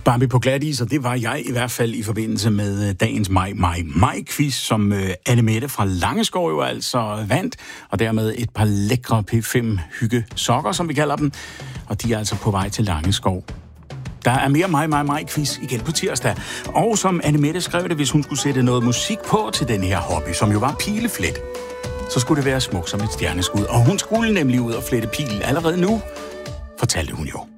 Bambi på glatis, og det var jeg i hvert fald i forbindelse med dagens Maj-quiz, som Annemette fra Langeskov jo altså vandt, og dermed et par lækre P5-hygge-sokker, som vi kalder dem, og de er altså på vej til Langeskov. Der er mere Maj-quiz igen på tirsdag, og som Annemette skrev det, hvis hun skulle sætte noget musik på til den her hobby, som jo var pileflet, så skulle det være smuk som et stjerneskud, og hun skulle nemlig ud og flette pil allerede nu, fortalte hun jo.